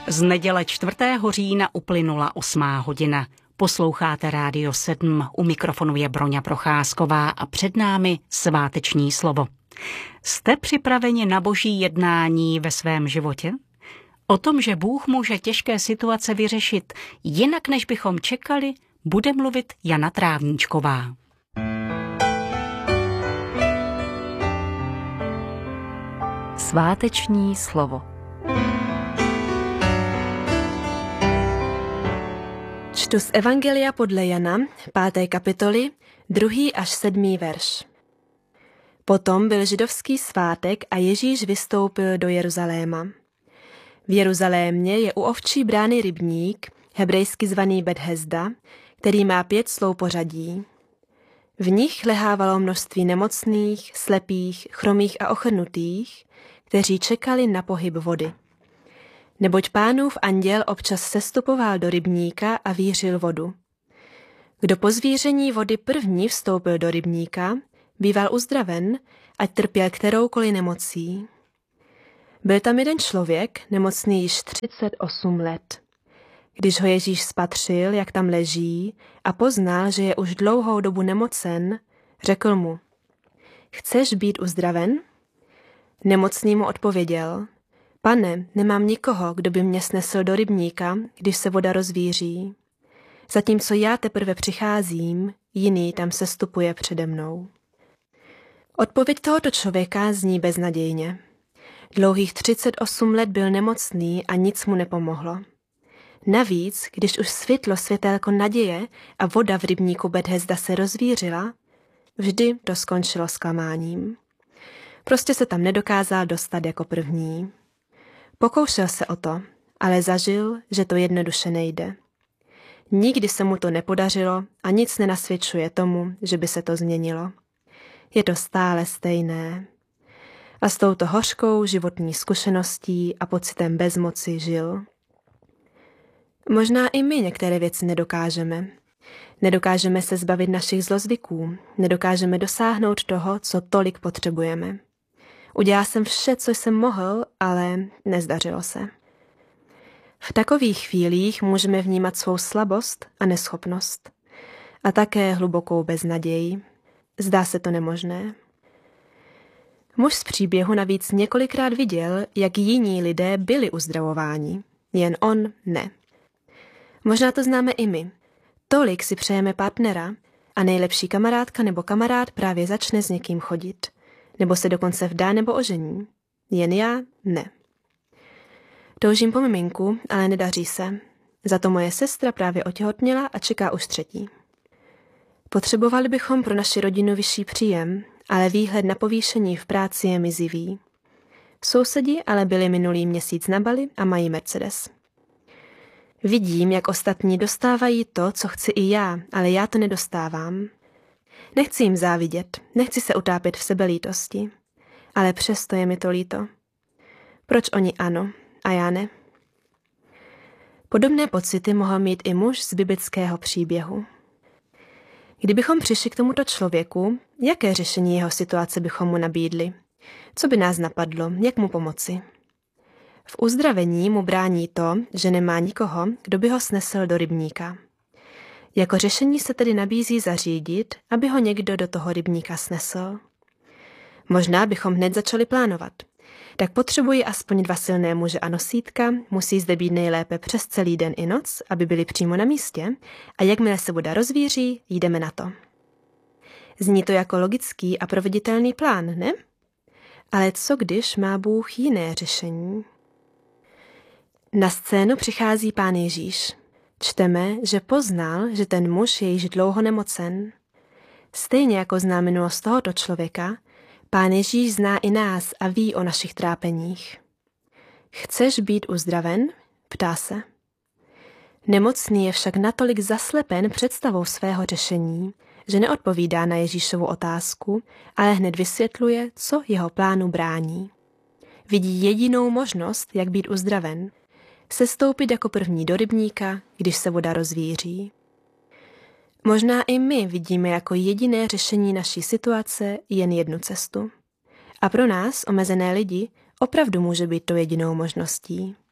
Z neděle 4. října uplynula 8. hodina. Posloucháte Rádio 7, u mikrofonu je Broňa Procházková a před námi sváteční slovo. Jste připraveni na boží jednání ve svém životě? O tom, že Bůh může těžké situace vyřešit jinak, než bychom čekali, bude mluvit Jana Trávníčková. Sváteční slovo. Čtu z Evangelia podle Jana, 5. kapitoly, 2. až 7. verš. Potom byl židovský svátek a Ježíš vystoupil do Jeruzaléma. V Jeruzalémě je u ovčí brány rybník, hebrejsky zvaný Bethesda, který má 5 sloupořadí. V nich lehávalo množství nemocných, slepých, chromých a ochrnutých, kteří čekali na pohyb vody. Neboť Pánův anděl občas sestupoval do rybníka a vířil vodu. Kdo po zvíření vody první vstoupil do rybníka, býval uzdraven, ať trpěl kteroukoliv nemocí. Byl tam jeden člověk, nemocný již 38 let. Když ho Ježíš spatřil, jak tam leží, a poznal, že je už dlouhou dobu nemocen, řekl mu: Chceš být uzdraven? Nemocný mu odpověděl: Pane, nemám nikoho, kdo by mě snesl do rybníka, když se voda rozvíří. Zatímco já teprve přicházím, jiný tam sestupuje přede mnou. Odpověď tohoto člověka zní beznadějně. Dlouhých 38 let byl nemocný a nic mu nepomohlo. Navíc, když už svitlo světélko naděje a voda v rybníku Bethesda se rozvířila, vždy to skončilo zklamáním. Prostě se tam nedokázal dostat jako první. Pokoušel se o to, ale zažil, že to jednoduše nejde. Nikdy se mu to nepodařilo a nic nenasvědčuje tomu, že by se to změnilo. Je to stále stejné. A s touto hořkou životní zkušeností a pocitem bezmoci žil. Možná i my některé věci nedokážeme. Nedokážeme se zbavit našich zlozvyků, nedokážeme dosáhnout toho, co tolik potřebujeme. Udělal jsem vše, co jsem mohl, ale nezdařilo se. V takových chvílích můžeme vnímat svou slabost a neschopnost. A také hlubokou beznaději. Zdá se to nemožné. Muž z příběhu navíc několikrát viděl, jak jiní lidé byli uzdravováni. Jen on ne. Možná to známe i my. Tolik si přejeme partnera a nejlepší kamarádka nebo kamarád právě začne s někým chodit. Nebo se dokonce vdá nebo ožení. Jen já ne. Toužím po miminku, ale nedaří se. Za to moje sestra právě otěhotněla a čeká už 3. Potřebovali bychom pro naši rodinu vyšší příjem, ale výhled na povýšení v práci je mizivý. Sousedi ale byli minulý měsíc na Bali a mají Mercedes. Vidím, jak ostatní dostávají to, co chci i já, ale já to nedostávám. Nechci jim závidět, nechci se utápět v sebelítosti, ale přesto je mi to líto. Proč oni ano a já ne? Podobné pocity mohl mít i muž z biblického příběhu. Kdybychom přišli k tomuto člověku, jaké řešení jeho situace bychom mu nabídli? Co by nás napadlo, jak mu pomoci? V uzdravení mu brání to, že nemá nikoho, kdo by ho snesl do rybníka. Jako řešení se tedy nabízí zařídit, aby ho někdo do toho rybníka snesl. Možná bychom hned začali plánovat. Tak potřebuji aspoň 2 silné muže a nosítka, musí zde být nejlépe přes celý den i noc, aby byli přímo na místě, a jakmile se voda rozvíří, jdeme na to. Zní to jako logický a proveditelný plán, ne? Ale co když má Bůh jiné řešení? Na scénu přichází Pán Ježíš. Čteme, že poznal, že ten muž je již dlouho nemocen. Stejně jako zná minulost tohoto člověka, Pán Ježíš zná i nás a ví o našich trápeních. Chceš být uzdraven? Ptá se. Nemocný je však natolik zaslepen představou svého řešení, že neodpovídá na Ježíšovu otázku, ale hned vysvětluje, co jeho plánu brání. Vidí jedinou možnost, jak být uzdraven. Sestoupit jako první do rybníka, když se voda rozvíří. Možná i my vidíme jako jediné řešení naší situace jen jednu cestu. A pro nás, omezené lidi, opravdu může být to jedinou možností.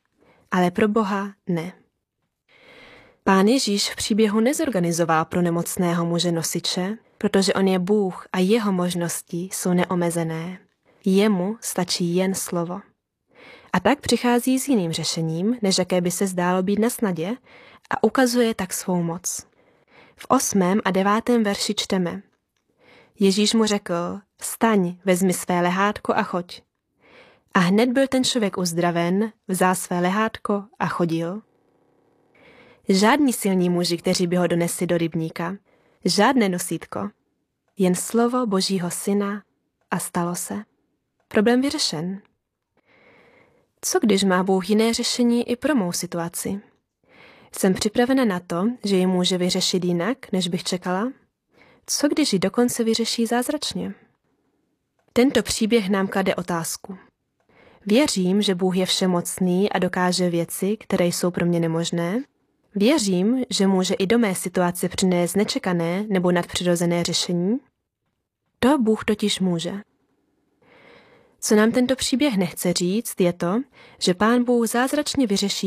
ale pro Boha ne. Pán Ježíš v příběhu nezorganizoval pro nemocného muže nosiče, protože on je Bůh a jeho možnosti jsou neomezené. Jemu stačí jen slovo. A tak přichází s jiným řešením, než jaké by se zdálo být na snadě, a ukazuje tak svou moc. V 8. a 9. verši čteme: Ježíš mu řekl: Vstaň, vezmi své lehátko a choď. A hned byl ten člověk uzdraven, vzal své lehátko a chodil. Žádní silní muži, kteří by ho donesli do rybníka, žádné nosítko, jen slovo Božího syna a stalo se. Problém vyřešen. Co když má Bůh jiné řešení i pro mou situaci? Jsem připravena na to, že ji může vyřešit jinak, než bych čekala? Co když ji dokonce vyřeší zázračně? Tento příběh nám klade otázku. Věřím, že Bůh je všemocný a dokáže věci, které jsou pro mě nemožné. Věřím, že může i do mé situace přinést nečekané nebo nadpřirozené řešení. To Bůh totiž může. Co nám tento příběh nechce říct, je to, že Pán Bůh zázračně vyřeší